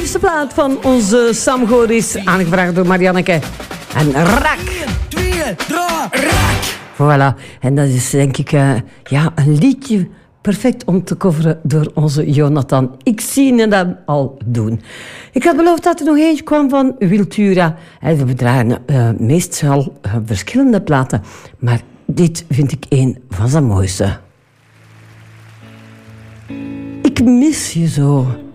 eerste plaat van onze Sam Goris, aangevraagd door Marianneke. En Rak. 2, 3, Rak! Voilà. En dat is denk ik een liedje perfect om te coveren door onze Jonathan. Ik zie hem dat al doen. Ik had beloofd dat er nog eentje kwam van Wiltura. En we draaien meestal verschillende platen. Maar dit vind ik een van zijn mooiste. Ik mis je zo.